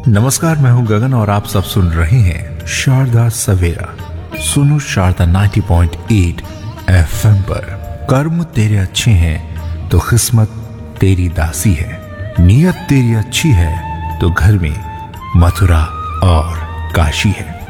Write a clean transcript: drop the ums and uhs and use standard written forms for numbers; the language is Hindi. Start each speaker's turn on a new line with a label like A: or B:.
A: नमस्कार, मैं हूं गगन और आप सब सुन रहे हैं शारदा सवेरा। सुनो शारदा 90.8 FM पर। कर्म तेरे अच्छे हैं तो किस्मत तेरी दासी है, नियत तेरी अच्छी है तो घर में मथुरा और काशी है।